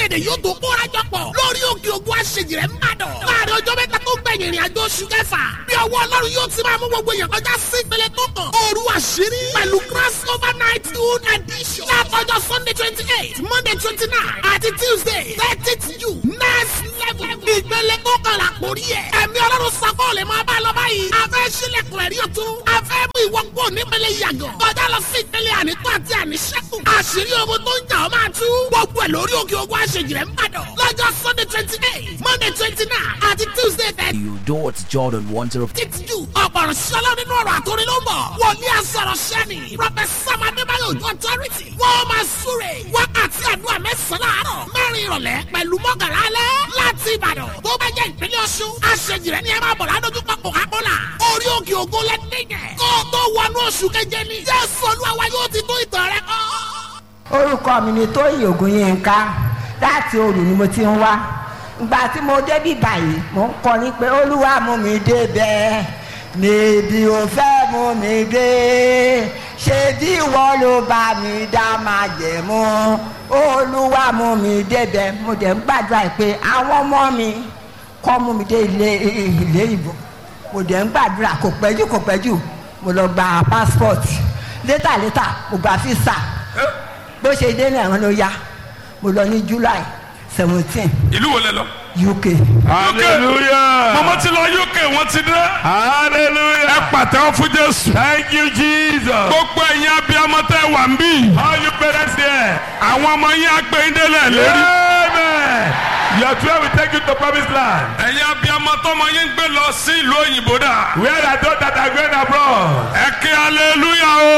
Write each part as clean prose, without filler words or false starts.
orílẹ̀-èdè yóò tó kóra jọ pọ̀ lórí òkè ògùn àṣejì rẹ̀ ń bàdàn. láàrin ọjọ́ mẹ́ta tó gbẹ̀yìn ìrìn àjò oṣù kẹfà bí ọwọ́ ọlọ́run yóò ti máa mú gbogbo èèyàn kọjá sí ìpele tó kàn. òru àṣírí pẹ̀lú cross over night good edition. látọjọ́ sunday 28 monday 29 àti tuesday 30th june next level. ìpele tó kàn là kórí ẹ̀. ẹ̀mí ọlọ́run sọ́kọ́ lè máa bá lọ báyìí. a fẹ́ sílẹ̀kùn ẹ̀rí ọ̀tún. a fẹ́ mú ìwọ kúrò nípele yàgàn. kọjá lọ sí ìpele ànító àti àníṣẹ́kù. àṣírí ogun tó ń jà ọ́ máa tú. gbogbo ẹ̀ lórí òkè ogun àṣejì rẹ̀ ń bàdàn. lọ́jọ́ sunday 28 monday 29 àti tuesday 30. You do it, Jordan Wonder of Jù ọ̀pọ̀rọ̀ ṣọlá nínú ọ̀rọ̀ àtòrí ló ń bọ̀. Wòlíì àsọ̀rọ̀ ṣẹ́ni. Prọfẹ̀sà Adébáyọ̀ Ojú Authority. Wọ́n máa súre. Wákàtí àdúrà mẹ́sàn-án láàárọ̀. Mẹ́rin ìrọ̀lẹ́ pẹ̀lú mọ́kànlá alẹ́. Láti Ìbàdàn. Tó bá jẹ́ ìpínlẹ̀ Ọ̀ṣun. Aṣèjì rẹ̀ ni ẹ máa bọ̀ ládójúkọ Coca-Cola. Orí òkè ògo lẹ́nìyẹn. Kó o tó wọnú oṣù keje ni. Jésù Olúwa wa yóò ti tó ìtàn rẹ kọ́. Orúkọ mi ni Tóyìn Ògúnyínká. Láti Òru ni mo ti ń wá. Ìgbà tí mo débí báyìí mo ń kọrin pé Olúwa mú mi débẹ̀ níbi ò fẹ́ mú mi dé ṣé bí ìwọ ló bá mi dá máa jẹ̀ mú Olúwa mú mi débẹ̀. Mo dẹ̀ ń gbàdúrà pé àwọn ọmọ mi kọ́ mú mi dé ilé ìbò. Mo dẹ̀ ń gbàdúrà kò pẹ́jù mo lọ gba passport létà mo gba visa bó ṣe dé náà wọn ló yá mo lọ ní July 17. ìlú wo lẹ lọ. UK. hallelujah. mama ti lọ UK wọ́n ti dé. hallelujah. ẹ pàtẹ́wọ́ fún Jésù. thank you Jesus. gbogbo ẹ̀yin abiyamọ tẹ́ wà ń bí. all you parents there. àwọn ọmọ yín agbẹ́yìndẹ́lẹ̀ lérí. amen. your twelve will take you to promised land. ẹ̀yin abiyamọ tọmọ yín gbé lọ sí ìlú òyìnbó dà. where are those that are going abroad. ẹ kí hallelujah o.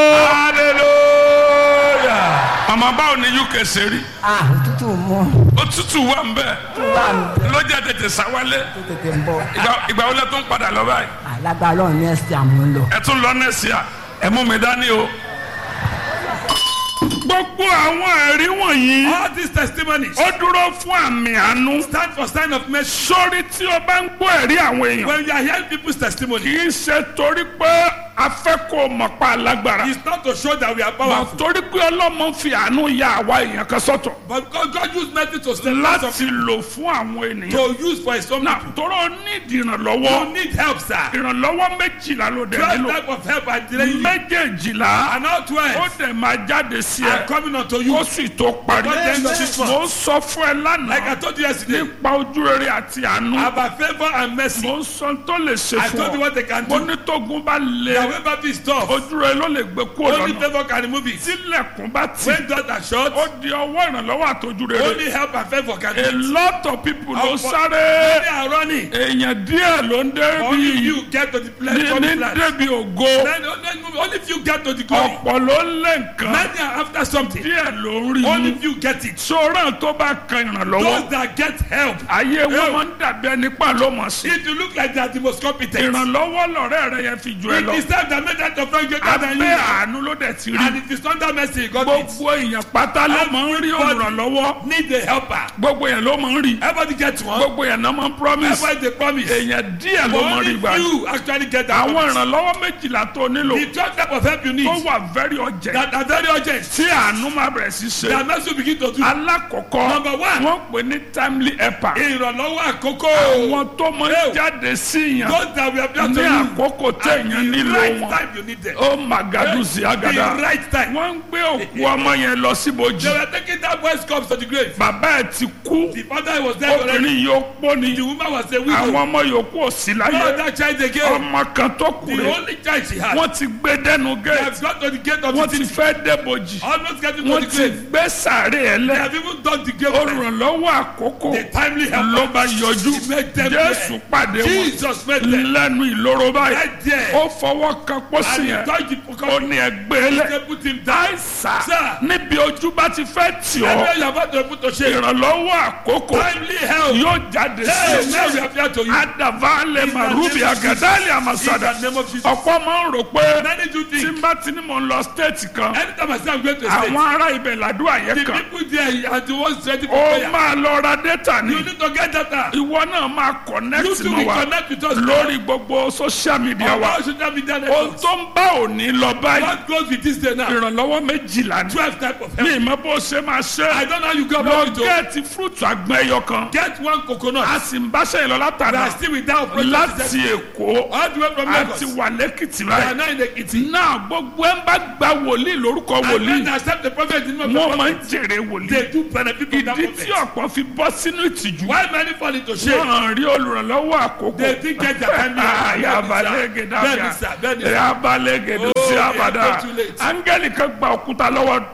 hallelujah. mama báwo ni UK ṣe rí. Òtútù mú. òtútù wà ń bẹ. lọ́jà tètè sáwálé. Tètè ń bọ̀. ìgbà wo lẹ tún padà lọ báyìí. Alágbára Ọlọ́run ní ẹsẹ̀ àmú lọ. ẹ tún lọ nẹ́ẹ̀sì à ẹ mú mi dání o. gbogbo àwọn ẹ̀rí wọ̀nyí. all these testimonies. ó dúró fún àmì àánú. stand for sign of mercy. sórí tí o bá ń gbọ́ ẹ̀rí àwọn èèyàn. when you are hearing people's testimony. kì í ṣe torí pé a fẹ́ kó o mọ̀ pa alágbára. it's not to show that we are powerful. torí pé Ọlọ́run fi àánú ya àwa èèyàn kan sọ́tọ̀. but God used mercy to stand láti lò fún àwọn ènìyàn. to use for his own na people. tóró ní ìrànlọ́wọ́. you need help sir. ìrànlọ́wọ́ méjìlá ló dé 12 nílò. type of help are delaying you. méjèèjìlá. and now 12. ó dẹ̀ máa jáde sí ẹ. are coming unto you. ó sì tó parí. before the end of this month. mo sọ fún ẹ lánàá. like I told you yesterday. nípa ojú rere àti àánú. about favour and mercy. mo sọ tó lè ṣe I fún told you what they can do. mo ní tógun bá le. the way back is tough. ojú rere ló lè gbé kúrò only lọ́nà. favour can remove it. tílẹ̀kùn bá tì. when doors are shut. ó di ọwọ́ ìrànlọ́wọ́ àtọ́jú rere. only help and favour can do a it. lot of people ló many sáré. are running. èèyàn díẹ̀ ló ń only débi. few get to the place. ní débi ògo. only few get to the glory. ọ̀pọ̀ ló ń lé nǹkan. many are after something. díẹ̀ ló ń rí only mú. few get it. sọ̀rọ̀ tó bá kan ìrànlọ́wọ́. those that get help. ayé wọn máa ń dàbí ẹni pa ló mọ̀ sí. if you look like they are the most competent. ìrànlọ́wọ́ lọ̀rẹ́ rẹ yẹn fi jù ẹ it lọ. is time that made that of friend greater than you. abẹ́ àánú ló dẹ̀ ti rí. and it is under mercy God it. gbogbo èèyàn pátá ló máa ń rí olùrànlọ́wọ́. need a helper. gbogbo èèyàn ló máa ń rí. everybody get one. gbogbo èèyàn náà máa ń promise. everybody dey promise. èèyàn díẹ̀ ló máa ń rí only gbà. few actually get that àwọn promise. ìrànlọ́wọ́ méjìlá tó nílò. the 12 type of help you need. tó wà very urgent. that are very urgent. tí àánú máa bẹ̀rẹ̀ sí ṣe. that mercy begin to do. alákọ̀ọ́kọ́ Number one. wọ́n pè ní timely helper. ìrànlọ́wọ́ àkókò. àwọn tó máa ń jáde sí yàn. those that we have done to ní you. àkókò téèyàn nílò right wọn. time you need them. ó màgàdù sí àgàdà. the right time. wọ́n ń gbé òkú ọmọ yẹn lọ síbojì. they were taking that boy's corpse to the grave. bàbá ẹ̀ ti kú. the father was there already. obìnrin yóò pọ̀ ní. the woman was a widow. àwọn ọmọ yòókù ò sí no láyé. other child again. ọmọ kan tó kù the rẹ̀. only child she had. wọ́n ti gbé dẹ́nu they gate. have got to the gate of wọ́n the ti city. fẹ́ débojì. almost getting to wọ́n the ti grave. gbé sàárè ẹ̀ they lẹ̀. have even dug the grave. olùrànlọ́wọ́ àkókò the timely help. ló bá yọjú. He made them jésù pàdé wọn Jesus met them. lẹ́nu ìloro báyìí. right there. ó fọwọ́ kan pósí and he yẹn. touched the ó corpse. ní ẹgbẹ́ lẹ̀. they put him down. àìsà Sir. níbi ojú bá ti fẹ́ tì ọ́. every you are about to put to shame. ìrànlọ́wọ́ àkókò timely help. yóò jáde hey sí now we i. appear to you. adavale In the marubi name of agadali in amasada. the name of Jesus. ọ̀pọ̀ máa ń rò pé many do tí think. n bá ti ní mò ń lọ stéètì kan. anytime I say I'm going to a state. àwọn ará ibẹ̀ làdúrà yẹn the kan. people there are the ones ready for ó prayer. máa lọ ra data ni. you need to get data. ìwọ náà máa you connect too mọ́ will wa connect with us. lórí gbogbo social media on wa. our social media social ohun networks. tó ń bá òní lọ báyìí What goes with this day now? ìrànlọ́wọ́ méjìlá ní. 12 type of mi help. ìmọ̀ bó ṣe máa ṣe. I don't know how you go lọ about it. gẹ́ẹ̀tì fúrúùtù àgbọn ẹyọ kan. Get one coconut. a sì ń báṣẹ́ ìlọ We látara are still without láti Èkó all the way from Lagos. àti wà lẹ́kìtì We are báyìí. now in Ekiti. náà gbogbo ẹ̀ ń bá gba wòlíì lórúkọ And wòlíì when they accept the prophet in the name wọ́n of máa the ń prophet, jèrè wòlíì. they do benefit from that ìdí tí prophet. ọ̀pọ̀ fi bọ́ sínú ìtìjú. Why many fall into shame? wọ́n rí olùrànlọ́wọ́ àkókò. They think get their time now. yabalẹ́gẹ̀ Bẹ́ẹ̀ni sir, bẹ́ẹ̀ni sir. yabalẹ́gẹ̀ Oh, sí yeah, abada. not too late. áńgẹ́lì kan gba òkúta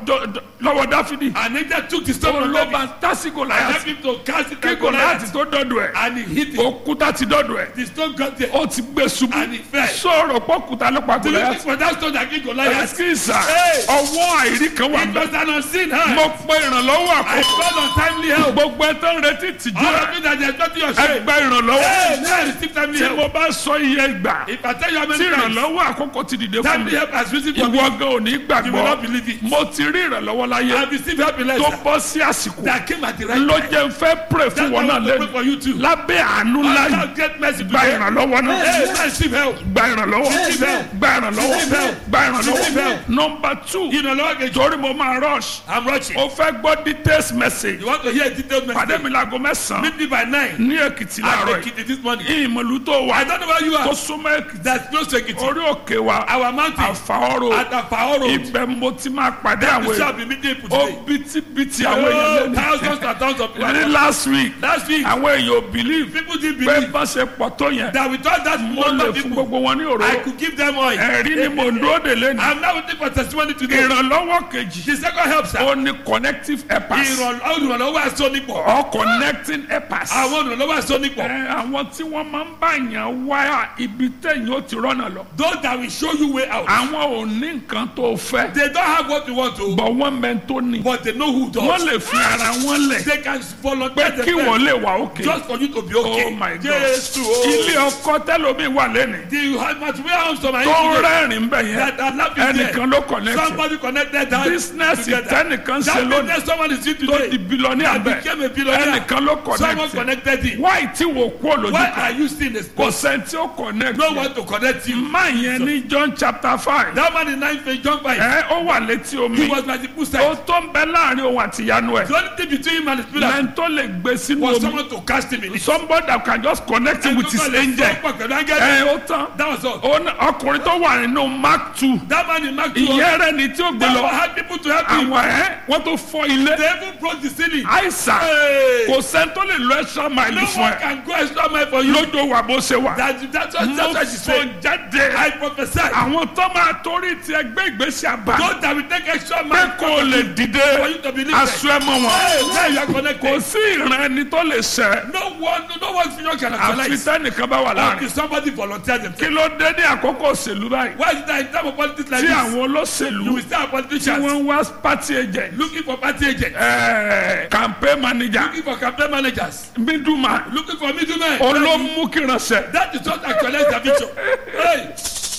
lọ́wọ́ Dáfídì. And Nature took the stone òun from ló David bá tásì and Gòláyátì. helped him to cast it kí at Gòláyátì Goliath. tó dọ́dọ̀ ẹ̀. And he hit it. òkúta ti dọ́dọ̀ ẹ̀. The stone got there. ó ti gbé ṣubú. And he fell. sọ̀rọ̀ pọ́kúta ló pa Do you think Gòláyátì. for that stone that killed Goliath? ẹ̀sìkìsà Hey! ọwọ́ àìrí kan wà It bẹ́ẹ̀. was an unseen hand. mo pe ìrànlọ́wọ́ I àkókò. called on timely help. gbogbo ẹ tó ń retí ìtìjú All of rẹ̀. you that are expecting your shame. ẹgbẹ́ ìrànlọ́wọ́. Hey, now I receive timely tí help. mo bá sọ iye ìgbà If I tell you how tí many times ìrànlọ́wọ́ àkókò ti dìde fún timely mi. help has risen for me, ìwọ gan ò ní you will not gbàgbọ́. believe it. mo ti rí ìrànlọ́wọ́ láyé I received help in tó Leicester bọ́ sí àsìkò that came at the right ló time. jẹ́ n fẹ́ pray fún That's wọn why I náà want to pray lẹ́nu for you too. lábẹ́ àánú láyé Allah get mercy gba today. ìrànlọ́wọ́ náà Hey, now receive help. gba ìrànlọ́wọ́ gba ìrànlọ́wọ́ gba ìrànlọ́wọ́. nọmba 2 You know, Lord, torí mo máa rush I'm rushing. o fẹ́ gbọ́ details message You want to hear a detailed pàdé message? mi láago 9 Meet me by 9. ní Èkìtì I láàárọ̀ make it this morning. yìí ìmọ̀lú tó wà I don't know where you tó are. súnmọ́ Èkìtì That's close to Ekiti. orí òkè wa Our mountain àfàọ́rò at Afao Road. ibẹ̀ mo ti máa pàdé àwọn We shall èèyàn be meeting people ó today. bítíbitì àwọn èèyàn Oh, lẹ́nu thousands and thousands of people. ní last week Last week, àwọn èèyàn ò believe people didn't pé believe bá ṣe pọ̀ tó yẹn that without that mo number lè of fún people, gbogbo wọn ní òróró I could give them oil. ẹ̀rí ni mo dúró de lẹ́nu I'm now waiting for testimony today. ìrànlọ́wọ́ kejì The second help, sir. ó ní connective helpers Ìrànlọ́wọ́ aṣọ nípò. or connecting helpers Àwọn ìrànlọ́wọ́ aṣọ nípò. àwọn tí wọ́n máa ń bá yàn wá ibi tẹ̀yìn ó ti rọ́nà lọ Those that will show you way out. àwọn ò ní nǹkan tó fẹ́ They don't have what you want to, bọ̀ wọ́n mẹ́ tó ní but they know who wọ́n does. lè fi ara wọn lẹ̀ They can pé volunteer kí wọ́n themselves lè wà òkè. just for you to be okay. Oh my God. Jésù ilé o. ọkọ tẹlomi wà lẹ́nu The material homes of my tó ń today rẹ́rìn bẹ̀ yẹn that are laughing there. ẹnìkan ló connect Somebody connected that business together. tẹnìkan ṣe That lónìí business someone is doing tó di today. billionaire That bẹ̀ became a billionaire. ẹnìkan ló Someone connect connected it. why tí wò kú olójú Why kan are you still in the kò spot? sẹ́ni tí ó connect No one to connect you. má yẹn ní John chapter 5 That man in 9 page John 5. ó wà létí He omi was like the ó poolside. tó ń bẹ láàrin òun àti ìyanu ẹ̀ The only thing between him and his pillar lẹ́yìn tó lè gbé sínú was omi someone to cast him in it. somebody that can just connect him with his angel ó tán That was all. ọkùnrin tó wà nínú Mark 2 That man in Mark 2 ìyẹn rẹ̀ ni tí ó gbé never lọ had people to help him. àwọn wọ́n tó fọ́ ilé They even broke the ceiling. àìsàn Hey. kò sẹ́ni tó lè lọ extra mile No fún one ẹ can go extra mile for you. lójó wà bó ṣe wà That's mo what she sọ said. jáde I prophesy. àwọn tó máa torí ti ẹgbẹ́ ìgbésí àbá Those that will take extra pé mile kò lè dìde for you to believe aṣọ ẹ mọ́ wọn Hey, now you are kò connected. sí ìran ẹni tó lè ṣẹ No one future can àfi actualize. tẹ́nìkan bá wà Until láàrin somebody volunteer kí themselves. ló dé ní àkókò òṣèlú báyìí Why is it that in time of politics like tí this, àwọn you olóṣèlú will still have tí politicians wọ́n ń wá party agent looking for party agents, campaign manager looking for campaign managers, middleman looking for middlemen. olómùkìránṣẹ́ That is what actualize the vision. Hey,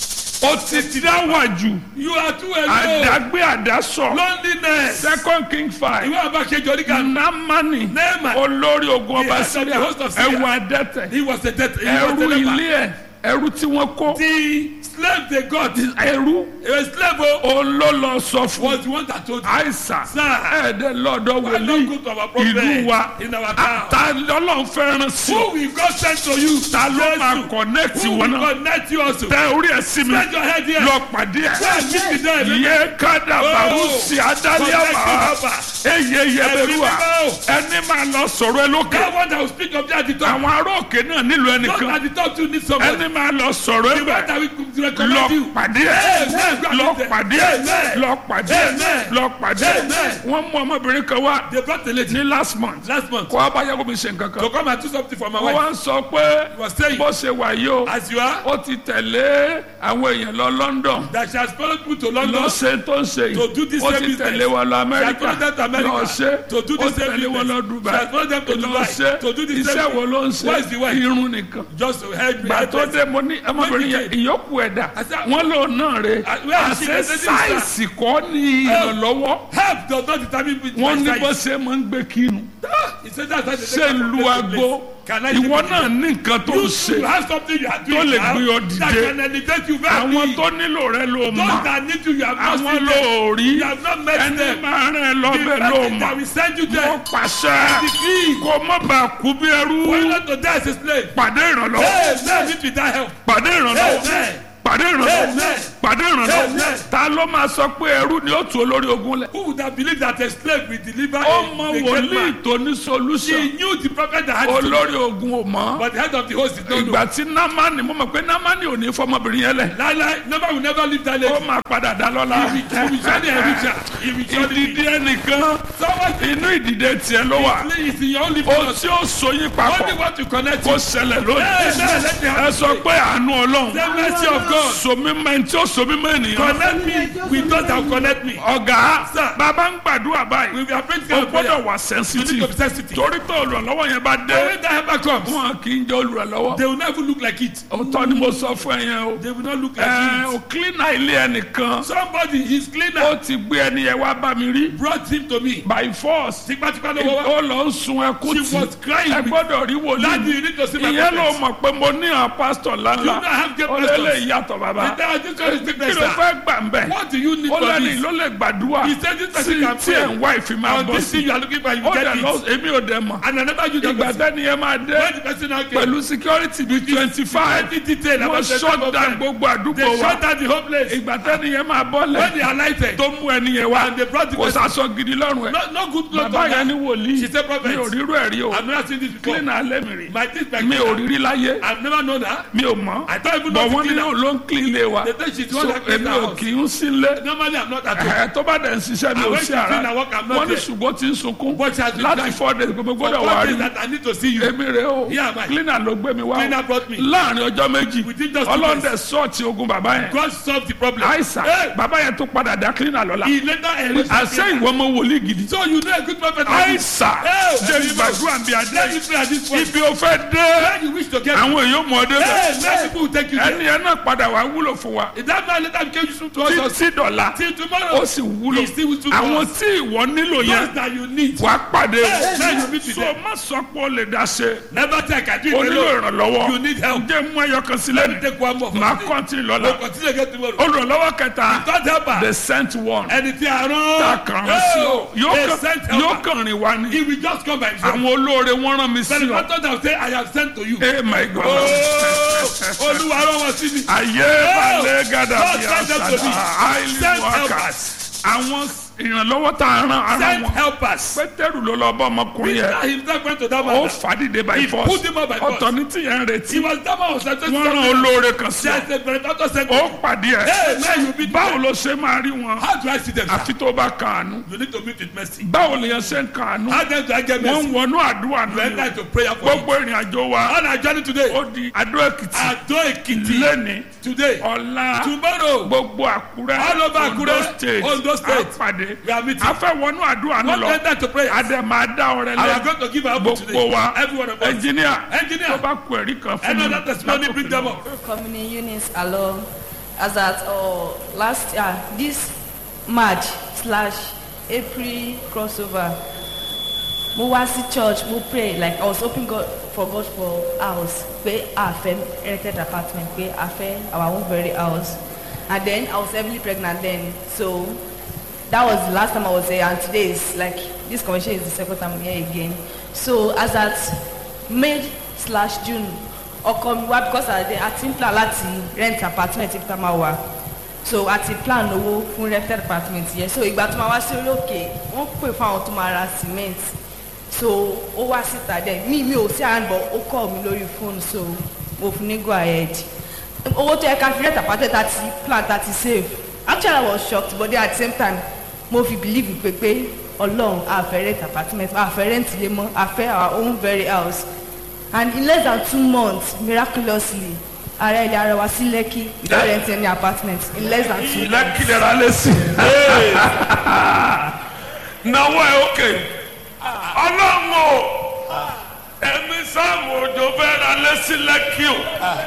ó ti dáwàjù you are too alone. àdágbé àdásọ Loneliness. second king 5 Ìwé àbákejì oníkà. namani Naaman. olórí ogun ọba Yes, the Síríà host of Syria. ẹwà adẹ́tẹ̀ He was a death. He was ẹrú a leper. ilé ẹ̀ ẹrú tí wọ́n kó The slave they got. ẹrú A slave oh, olólọ sọ fún was the one that told you. àìsàn Sir. ẹ̀ẹ́dẹ̀ lọ́dọ̀ Why not wòlíì go to our prophet ìlú wa in our town? ta lọ́lọ́run fẹ́ràn sí Who will God send to you? ta ló máa Jesus. connect Who wọn will náà connect you also? tẹ orí ẹ̀ sí mi Spread your head here. lọ pàdé ẹ̀ Where meet me there. yẹ kádà bàrú Oh. sí adáliàmà eyeye bẹ̀rùwà ẹni máa lọ sọ̀rọ̀ ẹ lókè That one that will speak of that at the top. àwọn ará òkè náà nílùú Not ẹnìkan at the top too need somebody. ẹni máa lọ sọ̀rọ̀ ẹ The one bẹ̀ that will lọ recommend you. pàdé ẹ̀ Amen. lọ pàdé ẹ̀ Amen. lọ pàdé ẹ̀ Amen. lọ pàdé ẹ̀ Amen. wọ́n mú ọmọbìnrin kan wá They brought the lady ní last month last month kó abáyáwó mi ṣe nǹkan to kan come and do something for my wọ́n wife. wá ń sọ pé He was saying, bó ṣe wà yìí o as you are, ó ti tẹ̀lé àwọn èèyàn lọ London that she has followed people to lọ London ṣe tó ń ṣe to do yìí this ó same ti business. tẹ̀lé wọn lọ She has Amẹ́ríkà followed them to America lọ ṣe to do ó this same tẹ̀lé wọn lọ business. She Dubai has followed them to lọ Dubai ṣe to do this iṣẹ́ same wo ló ń What is the ṣe wife? irun nìkan Just to help me. gbà tó dé mo ní ọmọbìnrin yẹn ìyókù ẹ̀dá I said, wọ́n lò náà rè where is she? àṣẹ sáìsì kọ́ ní ìrànlọ́wọ́ Help does not determine which wọ́n ní my bó size. ṣe máa ń gbé kínu He said that's why they ṣe take her lu from place to aago place. Can I ìwọ do náà ní nǹkan tó ń You ṣe have something you are tó doing lè now gbé ọ that dìde. can elevate you very àwọn big. tó nílò rẹ ló Those mọ̀ that need you, you have not àwọn seen ló them. rí You have not met ẹni them. máa rìn ẹ The lọ́bẹ̀ ló person that mọ̀ will send you mo there. pàṣẹ Decree. kó má bàa kú bí ẹrú For you not to die as a slave. pàdé ìrànlọ́wọ́ Hey, man, need without help. pàdé ìrànlọ́wọ́ Amen. pàdé ìrànlọ́wọ́ Amen. pàdé ìrànlọ́wọ́ Amen. ta ló máa sọ pé ẹrú ni ó tu olórí ogun lẹ̀ Who would have believed that a slave will deliver ó mọ a great wòlíì man? tó ní solution He knew the prophet that had olórí to, ogun ò mọ̀ but the head of the host did not know. ìgbà tí námánì mo mọ̀ pé námánì ò ní fọmọbìnrin yẹn lẹ̀ Lala, never will never leave that ó lady. máa padà dá lọ́la He will surely enrich her. He will surely ìdìde ẹnìkan Someone inú ìdìde tiẹ̀ ló wà is in your only ó focus. tí ó so yín Only papọ̀ want to connect kó you. ṣẹlẹ̀ lónìí Amen. Let me ẹ have sọ pé àánú ọlọ́run the mercy of God. sòmímẹ́ tí ó sòmímẹ́ ènìyàn Connect me with those that will connect me. ọ̀gá Sir. bàbá ń gbàdúrà báyìí We are praying ó for prayer. gbọ́dọ̀ wà You need sensitive to be sensitive. torí pé olùrànlọ́wọ́ yẹn bá dé When that helper comes, wọn kì í jẹ́ olùrànlọ́wọ́ they will never look like it. òótọ́ ni mo sọ fún ẹ yẹn o They will not look like ò it. cleaner ilé ẹnìkan Somebody, his ó cleaner, ti gbé ẹni yẹn wá bá mi rí brought him to me. by force Tipatipa ló wọ́wọ́. ó lọ ń sun ẹkún She tí was crying. ẹ gbọ́dọ̀ rí Daddy, wòlíì you need to see my ìyẹn ló prophet. mọ̀ pé mo ní àwọn pásítọ̀ You ńláńlá don't have great ó lé pastors. lè yàtọ̀ bàbá The day this one is kí different, ló sir. fẹ́ gbà ń bẹ̀ What do you need ó for lẹ́ni this? ló lè gbàdúrà He said this sí person can tí ẹ̀ ń wá pray. ìfimá On bọ́ this thing sí you are looking for, you ó get dẹ̀ lọ it. èmi ò dẹ̀ mọ̀ And another you ìgbà just tẹ́ni yẹn máa dé when the person now came, pẹ̀lú security bíi 25 very detail wọ́n about the shut type of down man. gbogbo àdúgbò They wa shut down the whole place. ìgbà tẹ́ni yẹn máa bọ́lẹ̀ When they alighted, tó mú ẹni yẹn wá and they brought the kò person, sásọ gidi lọ́rùn ẹ̀ no good clothes bàbá on yẹn ní her. wòlíì She said, mi ò prophet, rírú ẹ̀ rí o I've never seen this before. clean alẹ́ mi rí My things like mi ò that. rírí láyé I've never known her. mi ò mọ̀ I don't even bọ̀ know wọ́n the ní cleaner. ló ń clean ilé wa They say she's the so one that cleans èmi the ò house. kì í sílé Normally, I'm not at home. tó bá dẹ̀ ń ṣiṣẹ́ mi I ò went sí to ara clean and work, I'm not wọ́n ní there. ṣùgbọ́n tí ń sunkún But she has been láti crying. 4 days gbogbo For gbọ́dọ̀ wà 4 rí days mi that I need to see you. èmi rè o Yeah, man. cleaner ló gbé mi wá Cleaner o brought me. láàrin ọjọ́ méjì Within just 2 ọlọ́dẹ days. sọ́ọ̀tì ogun bàbá yẹn God solved the problem. àìsàn Hey, bàbá yẹn tó padà dá cleaner lọ́la he later enriched the àṣẹ cleaner. ìwọ ọmọ wòlíì gidi So you know a good prophet like this. àìsàn Hey, jẹ́ hey, gbàdúrà bí adé Let me pray at this point. ibi ò fẹ́ dé When you wish to get àwọn èèyàn mọ̀ ọ́ dé Hey, many people will take you ẹni there. yẹn náà padà wá wúlò fún wa If that man later became useful to us títí dọ̀la till tomorrow, ó sì wúlò he still will to àwọn us. tí ìwọ nílò yẹn Those that you need. wàá pàdé Hey, man, you meet with so them. má sọ pé o lè dá ṣe Never take I do o it nílò alone. ìrànlọ́wọ́ You need help. jẹ́ mú ẹyọ kan sílẹ̀ Let me take one more for máa today. kọ́ntínì lọ́la We'll continue again tomorrow. olùrànlọ́wọ́ kẹta God help her. the sent one Ẹni tí a ta rán. kàn án sí o They sent yóò helper. kàn rìn wá ní He will just come by himself. àwọn olóore wọ́n rán mi But sí the ọ pastor will say, I have sent to you. eh my God Oh, Olúwa rán wọn sí mi. ayé balẹ̀ gàdà God bí send them to me. àṣà highly Send workers helpers. àwọn ìrànlọ́wọ́ tá a rán ara Send wọn helpers. pétérù ló lọ bá ọmọkùnrin Peter yẹn himself went to that ó man. fàdídé by He force put him up by force. ọ̀tọ̀ ní tìyẹn ń retí He was that man was sent to wọ́n rán olóore kan sí ọ There's a benefactor sent ó to me. pàdé ẹ̀ Hey, man, you meet báwo them. ló ṣe máa rí wọn How do I see them? àfi tó bá kan àánú You need to meet with mercy. báwo lèèyàn ṣe ń kan àánú How then do I get wọ́n mercy? ń wọnú àdúrà You enter nù into prayer for him. gbogbo ìrìn àjò wa On our journey today, ó di Adó Èkìtì Ado Ekiti, lẹ́ni today, ọ̀la tomorrow, gbogbo Àkúrẹ́ all over Ondo Akure, Ondo State, àpàdé we are meeting. a fẹ́ wọnú àdúrà náà One lọ enter to prayer. adé máa dá ọrẹ I am lẹ going to give our book gbogbo today. wa Every one of us. ẹnjìníà Engineer. tó bá kú ẹ̀rí kan fún mi Another testimony, bring them up. Community units along as at last this March/April crossover. Mo wá sí church, mo pray like I was hoping God for house, pé a fẹ́ rented apartment, pé a fẹ́ our own very house, and then I was heavily pregnant then, so that was the last time I was there, and today is like this convention is the second time I'm here again. So as at May/June, ọkọ mi wá because I ti ń plan láti rent apartment if tam wà, so a ti plan owó fún rented apartment yẹn, so ìgbà tó máa wá sí orí òkè wọ́n pè fún àwọn tó máa ra cement, so ó wá síta dẹ̀ mi ò sí àánbọ̀ ó call mi lórí phone, so mo fún ní go ahead owó tó yẹ ká fi rent apartment àti plan àti save. Actually I was shocked, but then at the same time mo fi believe pé Ọlọ́run a fẹ́ rent apartment, a fẹ́ rent ilé mọ́, a fẹ́ our own very house, and in less than 2 months miraculously ara ilé ara wa sí Lekki without renting any apartment in less than 2 months. Lekki lera lẹ́sìn náwó ẹ̀ òkè ọlọ́run o ẹ̀mí sáàmù òjò fẹ́ ra lẹ́sìn Lekki o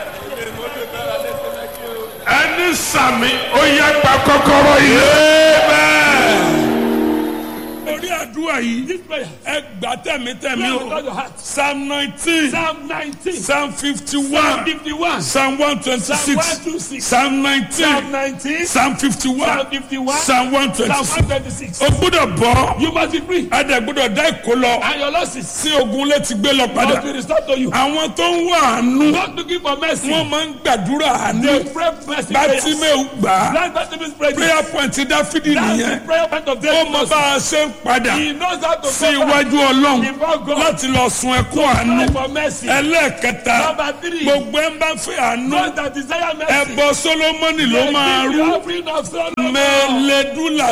ẹni sàmì ó yẹ gba kọ́kọ́rọ́ yìí bẹ́ẹ̀ sórí àdúrà yìí This prayer. ẹ gbà tẹ̀mítẹ̀mí Pray o with all your heart. Psalm 19 Psalm 19. Psalm 51 Psalm 51. Psalm 126 Psalm 126. Psalm 19 Psalm 19. Psalm 51 Psalm 51. Psalm Psalm 126 126. o gbọ́dọ̀ bọ́ You must be free. adẹ gbọ́dọ̀ dá ìkó lọ And your losses sí ogun létí gbé lọ must padà be restored to you. àwọn tó ń wá àánú Not looking for mercy. wọ́n máa ń gbàdúrà àánú They pray mercy prayers. Bátíméù gbà á Blind Bartimaeus prayed. prayer point Dáfídì That's nìyẹn the prayer point of ó David. mọ bá a ṣe ń padà He knows how to sí go back iwájú Ọlọ́run before God. láti lọ sun ẹkún àánú Pray for mercy. ẹlẹ́ẹ̀kẹta Number 3. gbogbo ẹ̀ ń bá fẹ́ àánú Those that desire mercy. ẹbọ Sólómọ́nì ló máa Give rú the offering of Solomon. mẹ́lẹ́dúlà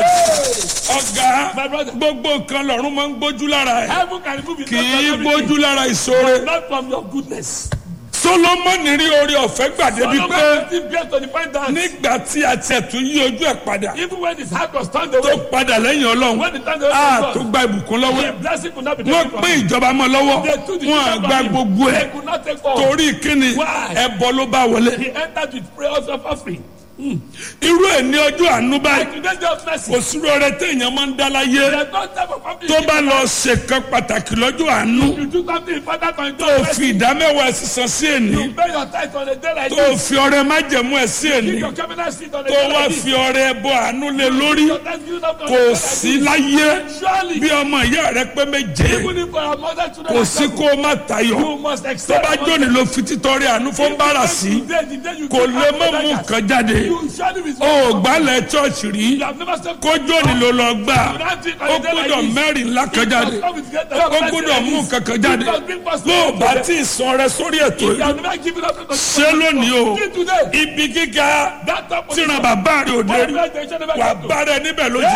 ọ̀gá My brother. gbogbo nǹkan lọ́run máa ń gbójú lára ẹ̀ Heaven can remove it. kì í gbójú lára ìṣòro Not from your goodness. Sólómọ́nì rí orí ọ̀fẹ́ gbàdé bíi pé Solomon received grace to the point that nígbà tí a tiẹ̀ tún yí ojú ẹ̀ padà even when his heart was turned tó away, padà lẹ́yìn Ọlọ́run when he turned away a tó from God, gba ìbùkún lọ́wọ́ the blessing could not be wọ́n taken from pín him. ìjọba mọ́ lọ́wọ́ They took the wọ́n á children gba from him. gbogbo ẹ̀ They could not take all. torí kíni Why? ẹbọ ló bá wọlé He entered with prayers of offering. irú ẹ̀ ní ọjọ́ àánú báyìí Like today's day of mercy. kò sí rọrẹ téèyàn máa ń dá láyé There's no type of offering. tó bá lọ ṣèkan pàtàkì lọ́jọ́ àánú You do something important on tó your fi mercy. ìdámẹ́wàá sísan sí èní You pay your tithe on a day like tó this. fi ọrẹ májẹ̀mú ẹ̀ sí èní Keep your cabinet seat on a tó day wá like this. fi ọrẹ ẹbọ àánú lé lórí Your thanksgiving up on a kò day like sí this. láyé Surely, bí ọmọ ìyá rẹ pé méje even if our mother children kò are sí suffering, kó o má tayọ you must tó accept. bá jóni ló fi títọrẹ àánú fún bára sí kò lè mọ mú nǹkan jáde You surely will ó gbálẹ̀ chọ́ọ̀chì rí You have never said kó jóni ló lọ gbà ó gbọ́dọ̀ mẹ́rin ńlá kan jáde ó gbọ́dọ̀ mú kankan jáde bó o bá tí ì san rẹ sórí ètò You yìí have never given up to ṣé lónìí o Till today. ibi gíga That top of tíran bàbá rẹ ò dé rí wà bá rẹ níbẹ̀ lójú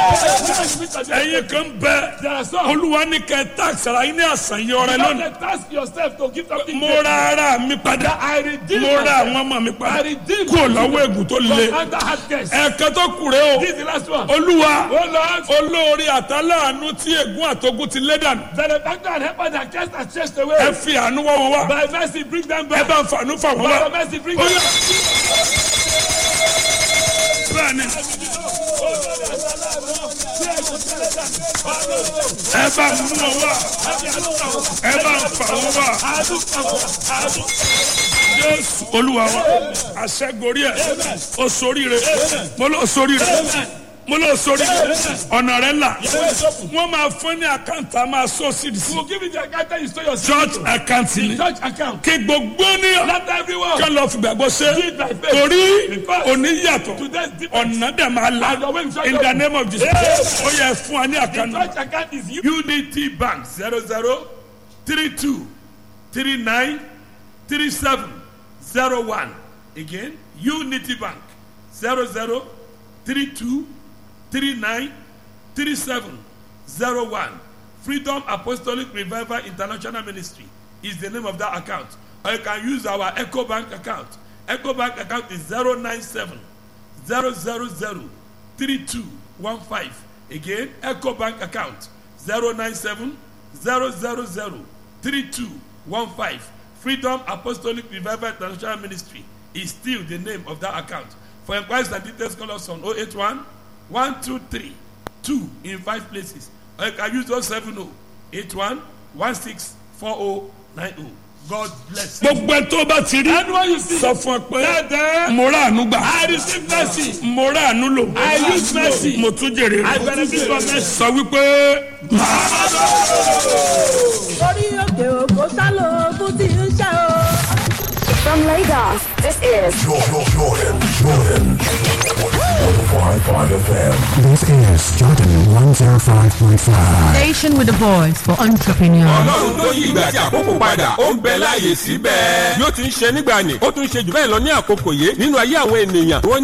ẹ̀yin kan bẹ There are some. olúwa ní kẹ táàkì ara yín ní àṣàyàn ọrẹ You lónìí have to task yourself to give something. mo ra ara mi padà I redeem mo ra myself. àwọn ọmọ mi I padà redeem kúrò lọ́wọ́ ègùn tó le from under hard case. ẹ̀ẹ̀kan tó kù rẹ o This is the last one. olúwa Oh Lord, olórí àtàláàánú tí ègún àtogún ti lé dànù benefactor and helper that cast and chased ẹ away. fi àánú wá wọn wá By mercy, bring them ẹ back. bá ń fàánú fà wọn By wá mercy, bring Ó them yá. back. bẹ́ẹ̀ni ẹ bá ń mú wọn wá ẹ bá ń fà wọn wá jésù olúwa wa àṣẹgorí ẹ o sóríire mo lọ sóríire mo lọ sóríire ọ̀nà rẹ là wọ́n máa fún ní àkáǹtì a máa sọ sí ìdísí We'll give you the account that you store your church account ni church account. kí gbogbo ní Not everyone. ká lọ fìgbàgbọ́ ṣe Do it by faith. torí Because òní yàtọ̀ today's different. ọ̀nà dẹ̀ máa la And your way is in the name of Jesus ó yẹ fún wa ní The àkáǹtì. church account is you. Unity Bank 0032393701. Again, Unity Bank 0032393701. Freedom Apostolic Revival International Ministry is the name of that account. Or you can use our Echo Bank account. Echo Bank account is 097 000 3215. Again, Echo Bank account 097 000 3215. Freedom Apostolic Revival International Ministry is still the name of that account. For inquiries and details, call us on 081 123 2 in 5 places. Or you can use 070 81 164090. God bless you. Gbogbo ẹ tó bá ti rí Anyone you see. sọ fún ẹ pé Father, mo rà àánú gbà. I receive mercy. Mo rà àánú lò. I use mercy. Mo tún jèrè I rẹ̀. benefit from mercy. Sọ wípé orí òkè òkò sálọ ogun tí ń ṣe o. From Lagos, this is Jordan 105.5 FM. This is Jordan 105.5. Station with a voice for entrepreneurs. ọlọ́run tó yí ìgbà àti àkókò padà ó ń bẹ láàyè síbẹ̀. bí ó ti ń ṣe nígbà ni ó tún ṣe jù bẹ́ẹ̀ lọ ní àkókò yìí nínú ayé àwọn ènìyàn. wọ́n